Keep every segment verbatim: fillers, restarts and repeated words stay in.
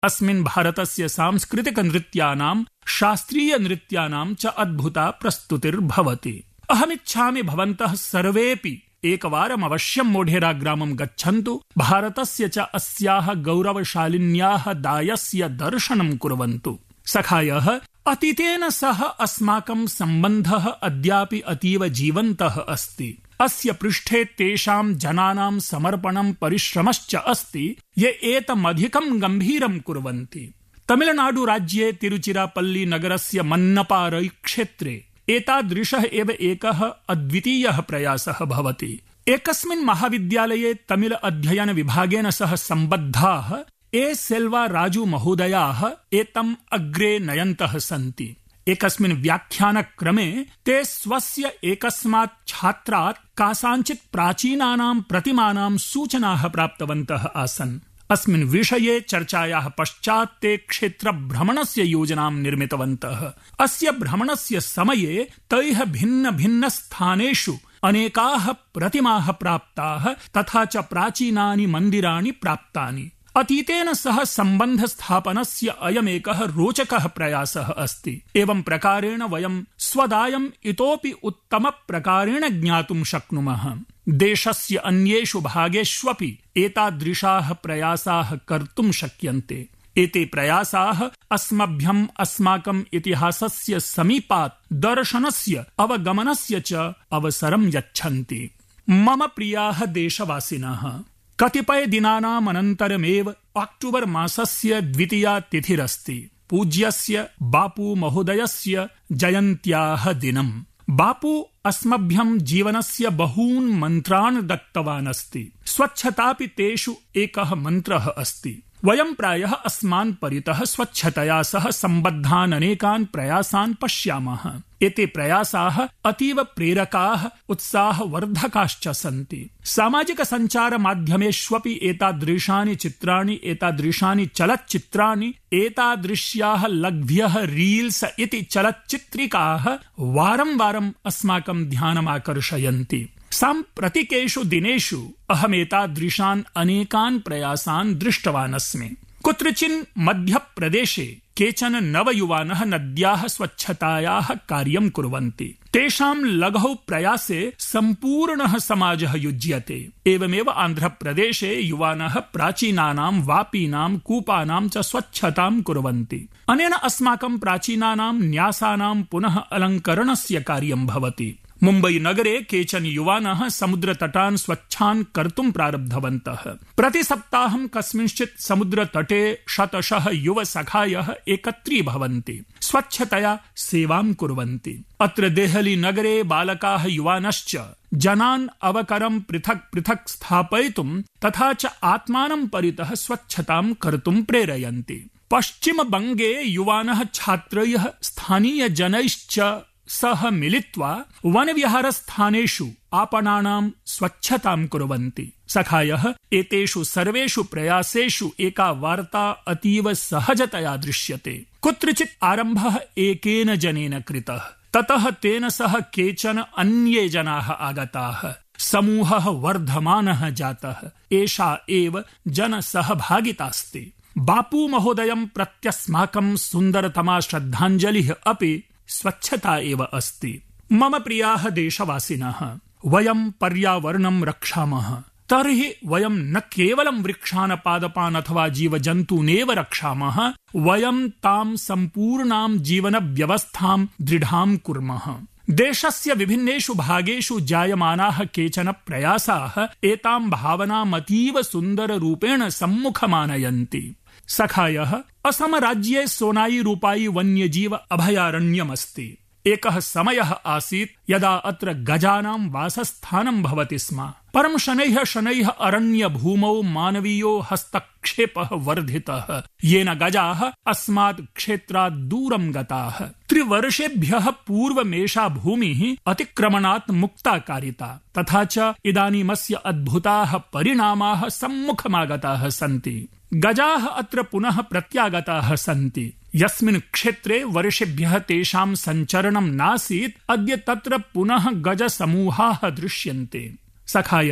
अस्मिन् भारतस्य सांस्कृतिक नृत्यानां शास्त्रीय नृत्यानां च अद्भुता प्रस्तुतिर्भवति। अहमिच्छामि भवन्तः सर्वेऽपि एकवारम् अवश्यं मोढेरा ग्रामं गच्छन्तु, भारतस्य च अस्याः गौरवशालिन्याः दायस्य दर्शनं कुर्वन्तु। सखायः, अतीतेन सह अस्माकं सम्बन्धः अद्यापि अतीव जीवन्तः अस्ति। अस्य पृष्ठे तेषां जनानां समर्पणं परिश्रमश्च अस्ति ये एतमधिकं गम्भीरं कुर्वन्ति। तमिलनाडु राज्ये तिरुचिरापल्ली नगरस्य मन्नपारै क्षेत्रे एतादृशः एव एकः अद्वितीयः प्रयासः भवति। एकस्मिन् महाविद्यालये तमिल अध्ययन विभागेन सह सम्बद्धाः ए सेल्वा राजू महोदयाः एतम् अग्रे नयन्तः सन्ति। एकस्मिन् व्याख्यानक्रमे ते स्वस्य एकस्मात् छात्रात् कासाञ्चित् प्राचीनानां प्रतिमानां सूचनाः प्राप्तवन्तः आसन्। अस्मिन् विषये चर्चायाः पश्चात् ते क्षेत्रभ्रमणस्य योजनां निर्मितवन्तः। अस्य भ्रमणस्य समये तैः भिन्न भिन्न स्थानेषु अनेकाः प्रतिमाः प्राप्ताः तथा च प्राचीनानि मन्दिराणि प्राप्तानि। अतीतेन सह सम्बन्ध स्थापनस्य अयमेकः रोचकः प्रयासः अस्ति। एवं प्रकारेण वयं स्वदायम् इतोपि उत्तमप्रकारेण ज्ञातुं शक्नुमः। देशस्य अन्येषु भागेष्वपि एतादृशाः प्रयासाः कर्तुं शक्यन्ते। एते प्रयासाः अस्मभ्यम् अस्माकम् इतिहासस्य समीपात् दर्शनस्य अवगमनस्य च अवसरं यच्छन्ति। मम प्रियाः देशवासिनः, कतिपय दिनानाम् अनन्तरमेव अक्टोबर् मासस्य द्वितीया तिथिरस्ति पूज्यस्य बापू महोदयस्य जयन्त्याः दिनम्। बापू अस्मभ्यं जीवनस्य बहून् मन्त्रान् दत्तवान् अस्ति। स्वच्छतापि तेषु एकः मन्त्रः अस्ति। वयं प्रायः अस्मान् परितः स्वच्छतया सह सम्बद्धान् अनेकान् प्रयासान् पश्यामः। एते प्रयासाः अतीव प्रेरकाः उत्साहवर्धकाश्च सन्ति। सामाजिक सञ्चार माध्यमेष्वपि एतादृशानि चित्राणि, एतादृशानि चलच्चित्राणि, एतादृश्याः लघ्व्यः रील्स् इति चलच्चित्रिकाः वारं वारम् अस्माकं ध्यानम् आकर्षयन्ति। साम्प्रतिकेषु दिनेषु अहमेतादृशान् अनेकान् प्रयासान् दृष्टवान् अस्मि। कुत्रचिन् मध्यप्रदेशे केचन नवयुवानः नद्याः स्वच्छतायाः कार्यं कुर्वन्ति। तेषां लघौ प्रयासे सम्पूर्णः समाजः युज्यते। एवमेव आन्ध्रप्रदेशे युवानः प्राचीनानां वापीनां कूपानां च स्वच्छतां कुर्वन्ति। अनेन अस्माकं प्राचीनानां न्यासानां पुनः अलङ्करणस्य कार्यं भवति। मुम्बै नगरे केचन युवानः समुद्रतटान् स्वच्छान् कर्तुं प्रारब्धवन्तः। प्रतिसप्ताहं कस्मिंश्चित् समुद्रतटे शतशः युवसखायः एकत्रीभवन्ति, स्वच्छतया सेवां कुर्वन्ति। अत्र देहली नगरे बालकाः युवानश्च जनान् अवकरं पृथक् पृथक् स्थापयितुं तथा च आत्मानं परितः स्वच्छतां कर्तुं प्रेरयन्ति। पश्चिमबङ्गे युवानः छात्रैः स्थानीयजनैश्च सह मिलित्वा वनविहारस्थानेषु आपणानां स्वच्छतां कुर्वन्ति। सखायः, एतेषु सर्वेषु प्रयासेषु एका वार्ता अतीव सहजतया दृश्यते। कुत्रचित् आरम्भः एकेन जनेन कृतः, ततः तेन सह केचन अन्ये जनाः आगताः। समूहः वर्धमानः जातः। एषा एव जनसहभागितास्ति। बापू महोदयं प्रत्यस्माकं सुन्दरतमा श्रद्धाञ्जलिः अपि स्वच्छता एव अस्ति। मम प्रियाः देशवासिनः, वयं पर्यावरणं रक्षामः तर्हि वयं न केवलं वृक्षान्, पादपान् अथवा जीवजन्तूनेव रक्षामः, वयं तां सम्पूर्णां जीवनव्यवस्थां दृढां कुर्मः। देशस्य विभिन्नेषु भागेषु जायमानाः केचन प्रयासाः एतां भावनामतीव सुन्दररूपेण सम्मुखमानयन्ति। सखायः, असम राज्ये सोनाई रूपाई वन्यजीव अभयारण्यमस्ति। एकः समयः आसीत् यदा अत्र गजानां वासस्थानं भवति स्म। परं शनैः शनैः अरण्यभूमौ मानवीयो हस्तक्षेपः वर्धितः, येन गजाः अस्मात् क्षेत्रात् दूरं गताः। त्रिवर्षेभ्यः पूर्वमेषा भूमिः अतिक्रमणात् मुक्ता कारिता, तथा च इदानीमस्य अद्भुताः परिणामाः सम्मुखमागताः सन्ति। गजाः अत्र पुनः प्रत्यागताः सन्ति। यस्मिन् क्षेत्रे वर्षेभ्यः तेषां सञ्चरणं नासीत्, अद्य तत्र पुनः गजसमूहाः दृश्यन्ते। सखायः,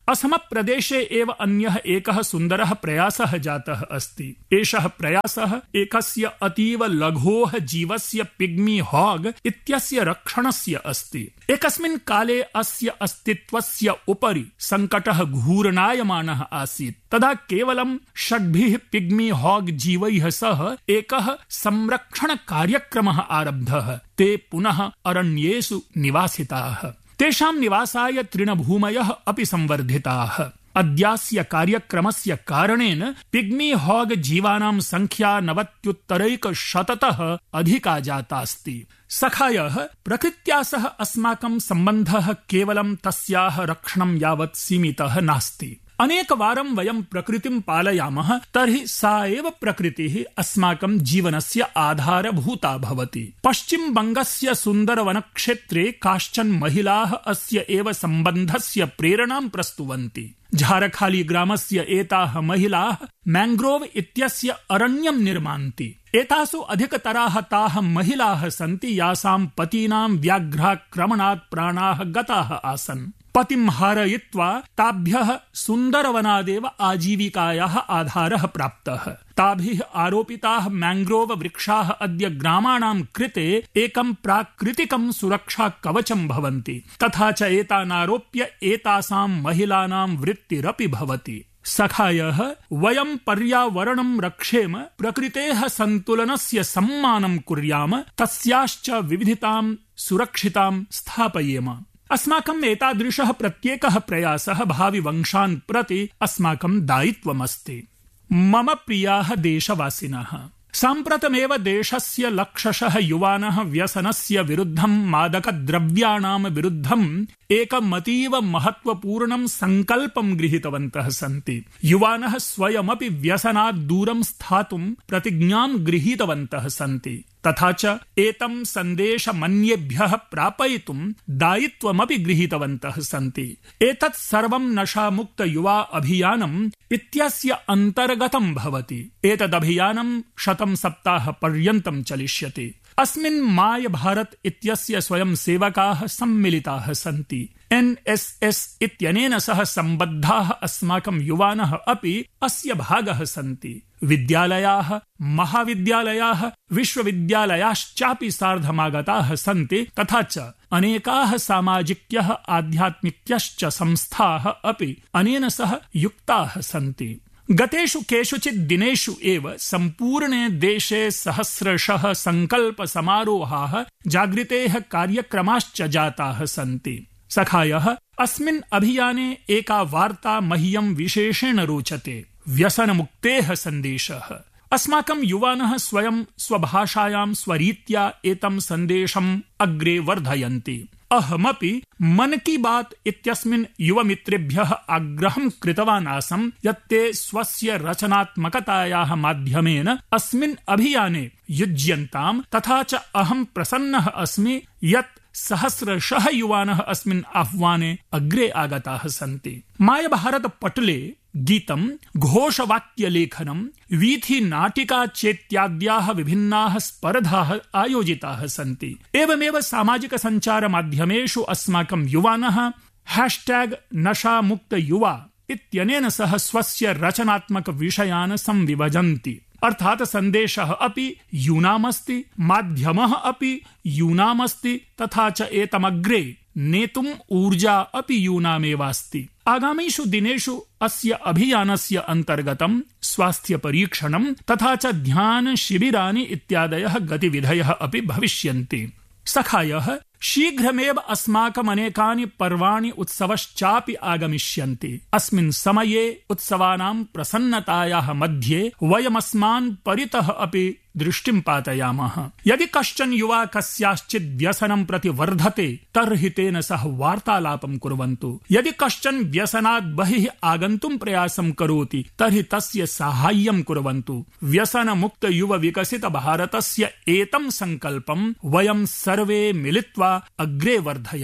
असमप्रदेशे एव अन्यः एकः सुन्दरः प्रयासः जातः अस्ति। एषः प्रयासः एकस्य अतीव लघोः जीवस्य पिग्मी हॉग इत्यस्य रक्षणस्य अस्ति। एकस्मिन् काले अस्य अस्तित्वस्य उपरि सङ्कटः घूर्णायमानः आसीत्। तदा केवलं षड्भिः पिग्मी हॉग जीवैः सह एकः संरक्षण कार्यक्रमः आरब्धः। ते पुनः अरण्येषु निवासिताः। तेषां निवासाय तृणभूमयः अपि संवर्धिताः। अद्यास्य कार्यक्रमस्य कारणेन पिग्मी हॉग जीवानां संख्या नवत्युत्तरैकशततः अधिका जातास्ति। सखायः, प्रकृत्या सह अस्माकं सम्बन्धः केवलं तस्याः रक्षणं यावत् सीमितः नास्ति। अनेकवारं वयं प्रकृतिं पालयामः तर्हि सा एव प्रकृतिः अस्माकं जीवनस्य आधारभूता भवति। पश्चिम बङ्गस्य सुन्दरवनक्षेत्रे काश्चन महिलाः अस्य एव सम्बन्धस्य प्रेरणां प्रस्तुवन्ति। झारखाली ग्रामस्य एताः महिलाः मैंग्रोव इत्यस्य अरण्यं निर्मान्ति। एतासु अधिकतराः ताः महिलाः सन्ति यासां पतीनां व्याघ्राक्रमणात् प्राणाः गताः आसन्। पतिं हारयित्वा ताभ्यः सुन्दरवनादेव आजीविकायाः आधारः प्राप्तः। ताभिः आरोपिताः मैंग्रोव वृक्षाः अद्य ग्रामाणां कृते एकं प्राकृतिकं सुरक्षा कवचं भवन्ति। तथा च एतानारोप्य एतासां महिलानां वृत्तिरपि भवति। सखायः, वयं पर्यावरणं रक्षेम, प्रकृतेः सन्तुलनस्य सम्मानं कुर्याम, तस्याश्च विविधतां सुरक्षितां स्थापयेम। अस्माकम् एतादृशः प्रत्येकः प्रयासः भावि वंशान् प्रति अस्माकं दायित्वमस्ति। मम प्रियाः देशवासिनः, साम्प्रतमेव देशस्य लक्षशः युवानः व्यसनस्य विरुद्धं, मादकद्रव्याणां विरुद्धम् एकमतीव महत्वपूर्णं सङ्कल्पं गृहीतवन्तः सन्ति। युवानः स्वयमपि व्यसनात् दूरं स्थातुं प्रतिज्ञां गृहीतवन्तः सन्ति। तथा च एतं सन्देशमन्येभ्यः प्रापयितुं दायित्वमपि गृहीतवन्तः सन्ति। एतत् सर्वं नशामुक्त युवा अभियानम् इत्यस्य अन्तर्गतं भवति। एतदभियानं शतं सप्ताह पर्यन्तं चलिष्यति। अस्मिन् माय भारत इत्यस्य स्वयं सेवकाः सम्मिलिताः सन्ति। एन् एस् एस् इत्यनेन सह सम्बद्धाः अस्माकं युवानः अपि अस्य भागः सन्ति। विद्यालयाः, महाविद्यालयाः, विश्वविद्यालयाश्चापि सार्धमागताः सन्ति। तथा च अनेकाः सामाजिक्यः, आध्यात्मिक्यश्च संस्थाः अपि अनेन सह युक्ताः सन्ति। गतेषु केषुचित् दिनेषु एव सम्पूर्णे देशे सहस्रशः सङ्कल्प समारोहाः, जागृतेः कार्यक्रमाश्च जाताः सन्ति। सखायः, अस्मिन् अभियाने एका वार्ता मह्यं विशेषेण रोचते। व्यसनमुक्तेः सन्देशः। अस्माकं युवानः स्वयं स्वभाषायां स्वरीत्या एतं सन्देशम् अग्रे वर्धयन्ति। अहमपि मन की बात इत्यस्मिन् युवमित्रेभ्यः आग्रहं कृतवान् आसम् यत् ते स्वस्य रचनात्मकतायाः माध्यमेन अस्मिन् अभियाने युज्यन्ताम्। तथा च अहं प्रसन्नः अस्मि यत् सहस्रशः युवानः अस्मिन् आह्वाने अग्रे आगताः सन्ति। माय भारत पटले गीतं, घोषवाक्यलेखनं, वीथिनाटिका चेत्याद्याः विभिन्नाः स्पर्धाः आयोजिताः सन्ति। एवमेव सामाजिक सञ्चार माध्यमेषु अस्माकं युवानः हैशटैग नशामुक्त युवा इत्यनेन सह स्वस्य रचनात्मक विषयान् संविभजन्ति। अर्थात् सन्देशः अपि यूनामस्ति, माध्यमः अपि यूनामस्ति, तथा च एतमग्रे नेतुम् ऊर्जा अपि यूनामेवास्ति। आगामीषु दिनेषु अस्य अभियानस्य अन्तर्गतं स्वास्थ्य परीक्षणं तथा च ध्यान शिबिराणि इत्यादयः गतिविधयः अपि भविष्यन्ति। सखायः, शीघ्रमेव अस्माकम् अनेकानि पर्वाणि उत्सवश्चापि आगमिष्यन्ति। अस्मिन् समये उत्सवानां प्रसन्नतायाः मध्ये वयमस्मान् परितः अपि दृष्टिं पातयामः। यदि कश्चन युवा कस्याश्चित् व्यसनं प्रति वर्धते तर्हि तेन सह वार्तालापं कुर्वन्तु। यदि कश्चन व्यसनात् बहिः आगन्तुं प्रयासं करोति तर्हि तस्य साहाय्यं कुर्वन्तु। व्यसनमुक्त युव विकसित भारतस्य एतं सङ्कल्पं वयं सर्वे मिलित्वा अग्रे वर्धयाम।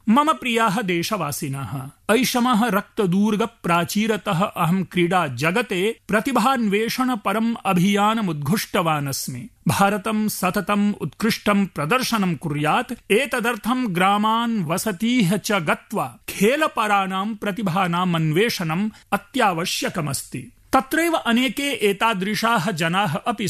मम प्रियाः देशवासिनः, ऐषमः रक्तदूर्ग प्राचीरतः अहं क्रीडा जगते प्रतिभान्वेषण परम् अभियानमुद्घुष्टवान् अस्मि। भारतं सततम् उत्कृष्टं प्रदर्शनं कुर्यात्, एतदर्थं ग्रामान् वसतीः च गत्वा खेलपराणां प्रतिभानाम् अन्वेषणम् अत्यावश्यकमस्ति। तत्रैव अनेके एतादृशाः जनाः अपि